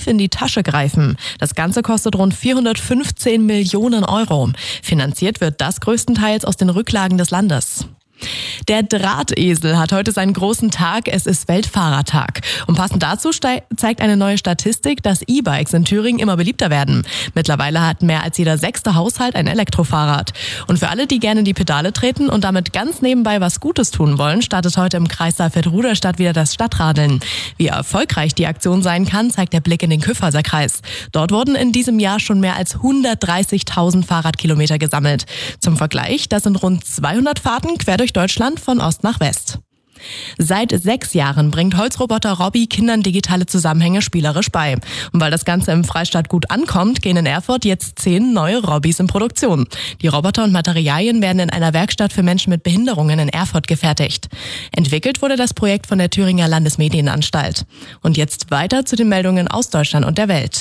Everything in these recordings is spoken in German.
tief in die Tasche greifen. Das Ganze kostet rund 415 Millionen Euro. Finanziert wird das größtenteils aus den Rücklagen des Landes. Der Drahtesel hat heute seinen großen Tag. Es ist Weltfahrertag. Und passend dazu zeigt eine neue Statistik, dass E-Bikes in Thüringen immer beliebter werden. Mittlerweile hat mehr als jeder 6. Haushalt ein Elektrofahrrad. Und für alle, die gerne in die Pedale treten und damit ganz nebenbei was Gutes tun wollen, startet heute im Kreis Saalfeld-Ruderstadt wieder das Stadtradeln. Wie erfolgreich die Aktion sein kann, zeigt der Blick in den Kyffhäuser Kreis. Dort wurden in diesem Jahr schon mehr als 130.000 Fahrradkilometer gesammelt. Zum Vergleich, das sind rund 200 Fahrten quer durch Deutschland von Ost nach West. Seit 6 Jahren bringt Holzroboter Robby Kindern digitale Zusammenhänge spielerisch bei. Und weil das Ganze im Freistaat gut ankommt, gehen in Erfurt jetzt 10 neue Robbys in Produktion. Die Roboter und Materialien werden in einer Werkstatt für Menschen mit Behinderungen in Erfurt gefertigt. Entwickelt wurde das Projekt von der Thüringer Landesmedienanstalt. Und jetzt weiter zu den Meldungen aus Deutschland und der Welt.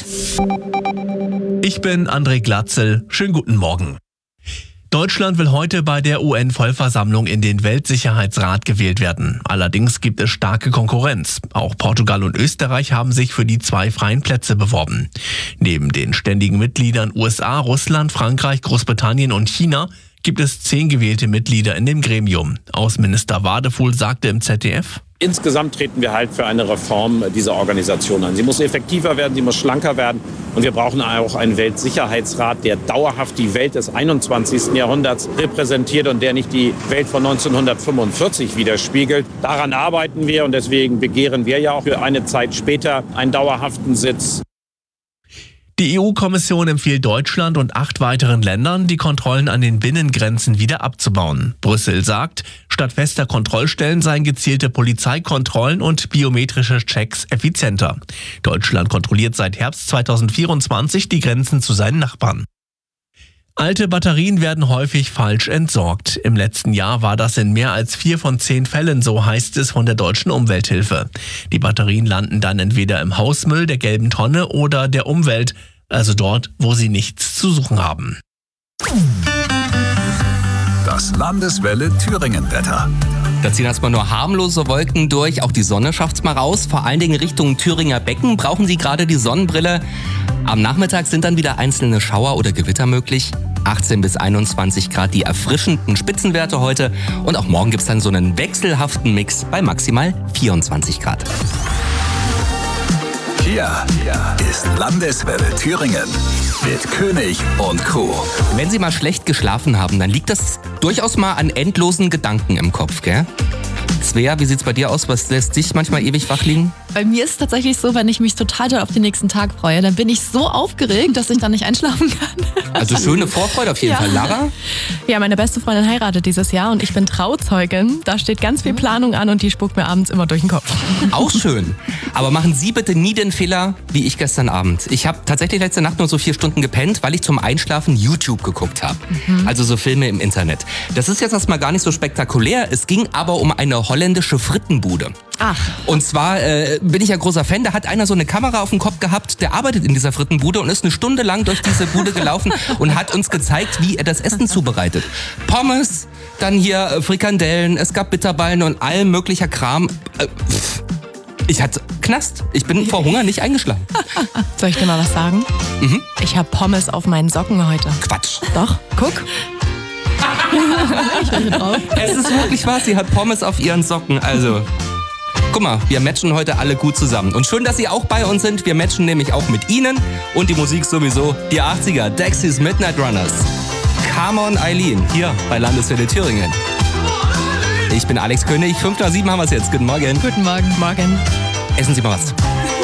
Ich bin André Glatzel. Schönen guten Morgen. Deutschland will heute bei der UN-Vollversammlung in den Weltsicherheitsrat gewählt werden. Allerdings gibt es starke Konkurrenz. Auch Portugal und Österreich haben sich für die 2 freien Plätze beworben. Neben den ständigen Mitgliedern USA, Russland, Frankreich, Großbritannien und China gibt es 10 gewählte Mitglieder in dem Gremium. Außenminister Wadefuhl sagte im ZDF: Insgesamt treten wir halt für eine Reform dieser Organisation an. Sie muss effektiver werden, sie muss schlanker werden. Und wir brauchen auch einen Weltsicherheitsrat, der dauerhaft die Welt des 21. Jahrhunderts repräsentiert und der nicht die Welt von 1945 widerspiegelt. Daran arbeiten wir und deswegen begehren wir ja auch für eine Zeit später einen dauerhaften Sitz. Die EU-Kommission empfiehlt Deutschland und 8 weiteren Ländern, die Kontrollen an den Binnengrenzen wieder abzubauen. Brüssel sagt, statt fester Kontrollstellen seien gezielte Polizeikontrollen und biometrische Checks effizienter. Deutschland kontrolliert seit Herbst 2024 die Grenzen zu seinen Nachbarn. Alte Batterien werden häufig falsch entsorgt. Im letzten Jahr war das in mehr als 4 von 10 Fällen, so heißt es von der Deutschen Umwelthilfe. Die Batterien landen dann entweder im Hausmüll, der gelben Tonne oder der Umwelt, also dort, wo sie nichts zu suchen haben. Das Landeswelle Thüringen-Wetter. Da ziehen erstmal nur harmlose Wolken durch, auch die Sonne schafft's mal raus. Vor allen Dingen Richtung Thüringer Becken brauchen Sie gerade die Sonnenbrille. Am Nachmittag sind dann wieder einzelne Schauer oder Gewitter möglich. 18 bis 21 Grad die erfrischenden Spitzenwerte heute. Und auch morgen gibt's dann so einen wechselhaften Mix bei maximal 24 Grad. Hier ist Landeswelle Thüringen mit König und Co. Wenn Sie mal schlecht geschlafen haben, dann liegt das durchaus mal an endlosen Gedanken im Kopf, gell? Svea, wie sieht's bei dir aus? Was lässt dich manchmal ewig wach liegen? Bei mir ist es tatsächlich so, wenn ich mich total doll auf den nächsten Tag freue, dann bin ich so aufgeregt, dass ich dann nicht einschlafen kann. Also schöne Vorfreude auf jeden Fall. Lara? Ja, meine beste Freundin heiratet dieses Jahr und ich bin Trauzeugin. Da steht ganz viel Planung an und die spuckt mir abends immer durch den Kopf. Auch schön. Aber machen Sie bitte nie den Fehler, wie ich gestern Abend. Ich habe tatsächlich letzte Nacht nur so 4 Stunden gepennt, weil ich zum Einschlafen YouTube geguckt habe. Also so Filme im Internet. Das ist jetzt erstmal gar nicht so spektakulär. Es ging aber um eine holländische Frittenbude. Ach. Und zwar bin ich ja großer Fan, da hat einer so eine Kamera auf dem Kopf gehabt, der arbeitet in dieser Frittenbude und ist eine Stunde lang durch diese Bude gelaufen und hat uns gezeigt, wie er das Essen zubereitet. Pommes, dann hier Frikandellen, es gab Bitterballen und all möglicher Kram. Ich hatte Knast. Ich bin vor Hunger nicht eingeschlafen. Soll ich dir mal was sagen? Ich habe Pommes auf meinen Socken heute. Quatsch. Doch, guck. Ich bin hier drauf. Es ist wirklich wahr, sie hat Pommes auf ihren Socken. Also, guck mal, wir matchen heute alle gut zusammen. Und schön, dass Sie auch bei uns sind. Wir matchen nämlich auch mit Ihnen. Und die Musik sowieso, die 80er, Dexys Midnight Runners. Come on, Eileen, hier bei Landeswelle Thüringen. Ich bin Alex König, 5 nach 7 haben wir es jetzt. Guten Morgen. Guten Morgen. Morgen. Essen Sie mal was.